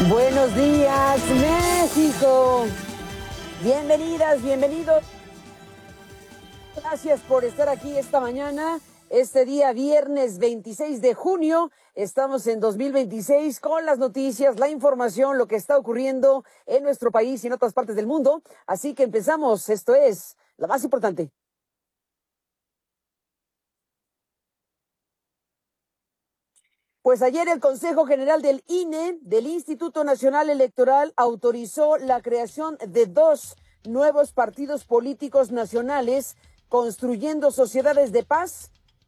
Buenos días, México. Bienvenidas, bienvenidos. Gracias por estar aquí esta mañana, este día viernes 26 de junio. Estamos en 2026 con las noticias, la información, lo que está ocurriendo en nuestro país y en otras partes del mundo. Así que empezamos. Esto es lo más importante. Pues ayer el Consejo General del INE, del Instituto Nacional Electoral, autorizó la creación de 2 nuevos partidos políticos nacionales, Construyendo Sociedades de Paz,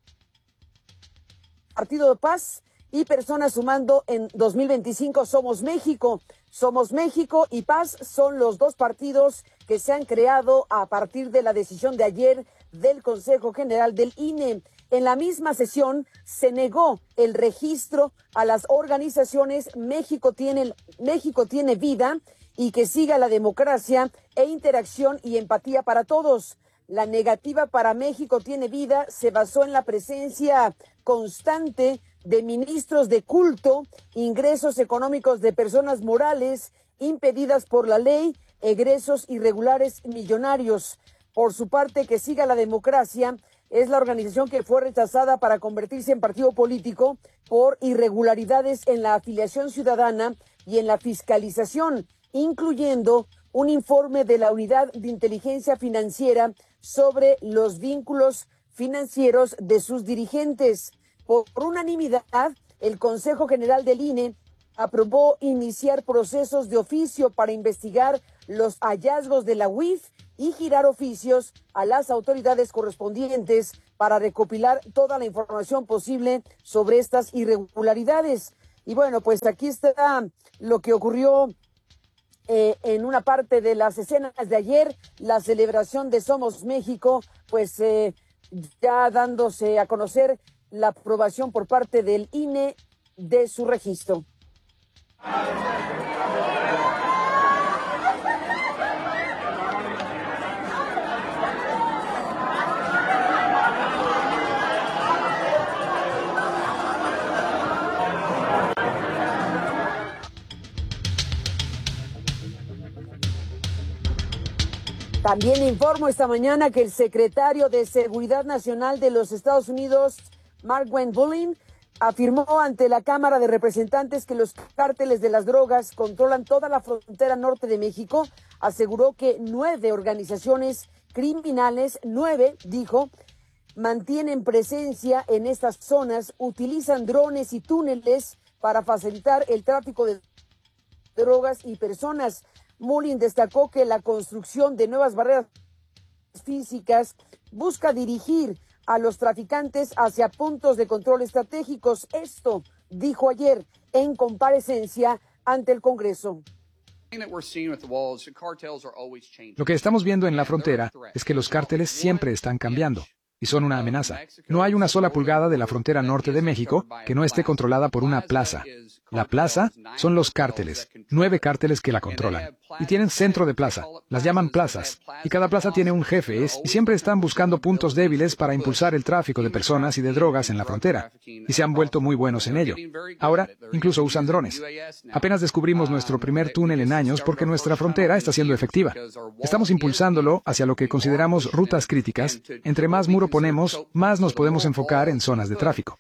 Partido de Paz, y Personas Sumando en 2025 Somos México. Somos México y Paz son los 2 partidos que se han creado a partir de la decisión de ayer del Consejo General del INE. En la misma sesión se negó el registro a las organizaciones México tiene vida y que siga la democracia e interacción y empatía para todos. La negativa para México tiene vida se basó en la presencia constante de ministros de culto, ingresos económicos de personas morales impedidas por la ley, egresos irregulares millonarios. Por su parte, que siga la democracia es la organización que fue rechazada para convertirse en partido político por irregularidades en la afiliación ciudadana y en la fiscalización, incluyendo un informe de la Unidad de Inteligencia Financiera sobre los vínculos financieros de sus dirigentes. Por unanimidad, el Consejo General del INE aprobó iniciar procesos de oficio para investigar los hallazgos de la UIF y girar oficios a las autoridades correspondientes para recopilar toda la información posible sobre estas irregularidades. Y bueno, pues aquí está lo que ocurrió en una parte de las escenas de ayer, la celebración de Somos México, pues ya dándose a conocer la aprobación por parte del INE de su registro. También informo esta mañana que el secretario de Seguridad Nacional de los Estados Unidos, Mark Bulin, afirmó ante la Cámara de Representantes que los cárteles de las drogas controlan toda la frontera norte de México. Aseguró que 9 organizaciones criminales, 9, dijo, mantienen presencia en estas zonas, utilizan drones y túneles para facilitar el tráfico de drogas y personas. Mullin destacó que la construcción de nuevas barreras físicas busca dirigir a los traficantes hacia puntos de control estratégicos. Esto dijo ayer en comparecencia ante el Congreso. Lo que estamos viendo en la frontera es que los cárteles siempre están cambiando y son una amenaza. No hay una sola pulgada de la frontera norte de México que no esté controlada por una plaza. La plaza son los cárteles, 9 cárteles que la controlan. Y tienen centro de plaza, las llaman plazas. Y cada plaza tiene un jefe y siempre están buscando puntos débiles para impulsar el tráfico de personas y de drogas en la frontera. Y se han vuelto muy buenos en ello. Ahora, incluso usan drones. Apenas descubrimos nuestro primer túnel en años porque nuestra frontera está siendo efectiva. Estamos impulsándolo hacia lo que consideramos rutas críticas. Entre más muro ponemos, más nos podemos enfocar en zonas de tráfico.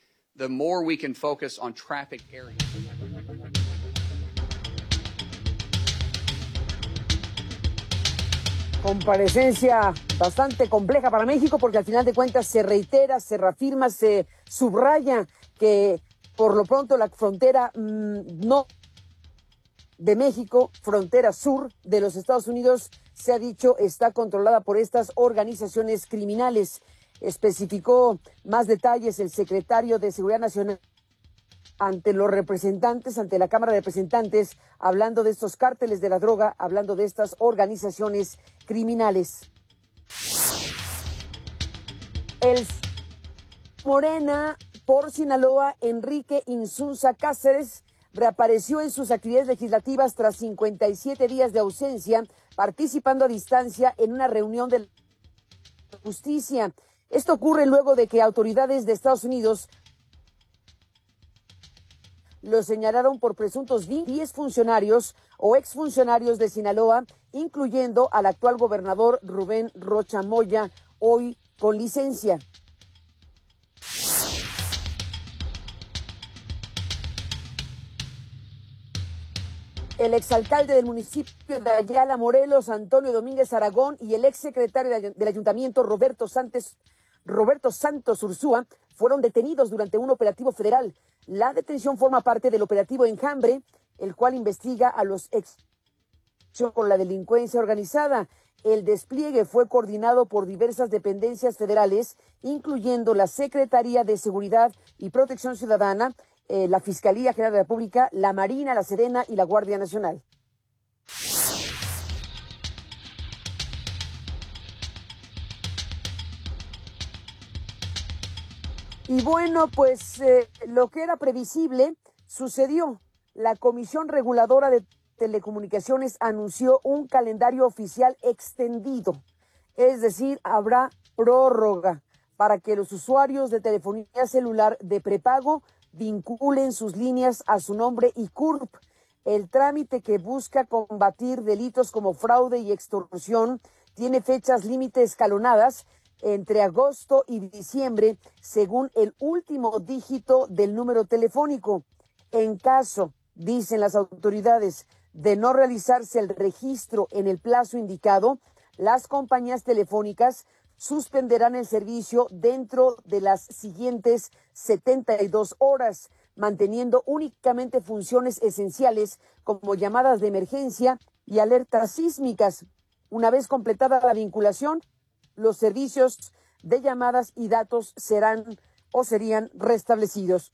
Comparecencia bastante compleja para México porque al final de cuentas se reitera, se reafirma, se subraya que por lo pronto la frontera no de México, frontera sur de los Estados Unidos, se ha dicho está controlada por estas organizaciones criminales. Especificó más detalles el secretario de Seguridad Nacional ante los representantes, ante la Cámara de Representantes, hablando de estos cárteles de la droga, hablando de estas organizaciones criminales. El Morena por Sinaloa, Enrique Insunza Cáceres, reapareció en sus actividades legislativas tras 57 días de ausencia, participando a distancia en una reunión de justicia. Esto ocurre luego de que autoridades de Estados Unidos lo señalaron por presuntos 10 funcionarios o exfuncionarios de Sinaloa, incluyendo al actual gobernador Rubén Rocha Moya, hoy con licencia. El exalcalde del municipio de Ayala, Morelos, Antonio Domínguez Aragón, y el exsecretario del ayuntamiento, Roberto Santos Ursúa, fueron detenidos durante un operativo federal. La detención forma parte del operativo Enjambre, el cual investiga a los con la delincuencia organizada. El despliegue fue coordinado por diversas dependencias federales, incluyendo la Secretaría de Seguridad y Protección Ciudadana, la Fiscalía General de la República, la Marina, la Sedena y la Guardia Nacional. Y bueno, pues lo que era previsible sucedió. La Comisión Reguladora de Telecomunicaciones anunció un calendario oficial extendido, es decir, habrá prórroga para que los usuarios de telefonía celular de prepago vinculen sus líneas a su nombre y CURP. El trámite, que busca combatir delitos como fraude y extorsión, tiene fechas límite escalonadas entre agosto y diciembre, según el último dígito del número telefónico. En caso, dicen las autoridades, de no realizarse el registro en el plazo indicado, las compañías telefónicas suspenderán el servicio dentro de las siguientes 72 horas, manteniendo únicamente funciones esenciales como llamadas de emergencia y alertas sísmicas. Una vez completada la vinculación, los servicios de llamadas y datos serían restablecidos.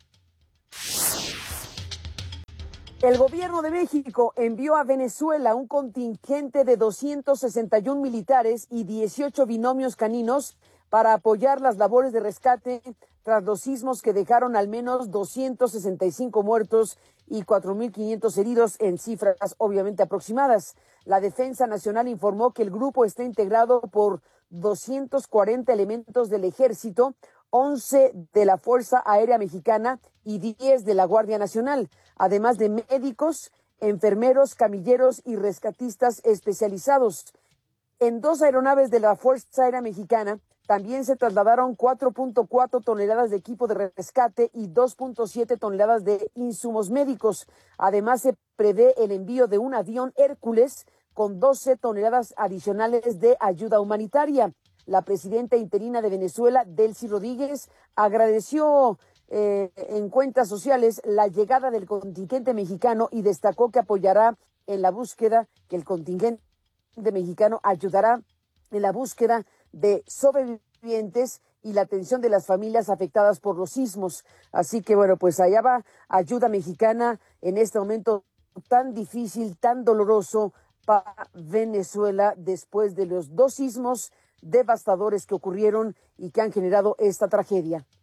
El gobierno de México envió a Venezuela un contingente de 261 militares y 18 binomios caninos para apoyar las labores de rescate tras los sismos que dejaron al menos 265 muertos y 4.500 heridos, en cifras obviamente aproximadas. La Defensa Nacional informó que el grupo está integrado por 240 elementos del Ejército, 11 de la Fuerza Aérea Mexicana y 10 de la Guardia Nacional, además de médicos, enfermeros, camilleros y rescatistas especializados. En 2 aeronaves de la Fuerza Aérea Mexicana también se trasladaron 4.4 toneladas de equipo de rescate y 2.7 toneladas de insumos médicos. Además, se prevé el envío de un avión Hércules con 12 toneladas adicionales de ayuda humanitaria. La presidenta interina de Venezuela, Delcy Rodríguez, agradeció en cuentas sociales la llegada del contingente mexicano y destacó que apoyará en la búsqueda, que el contingente mexicano ayudará en la búsqueda de sobrevivientes y la atención de las familias afectadas por los sismos. Así que bueno, pues allá va ayuda mexicana en este momento tan difícil, tan doloroso para Venezuela, después de los 2 sismos devastadores que ocurrieron y que han generado esta tragedia.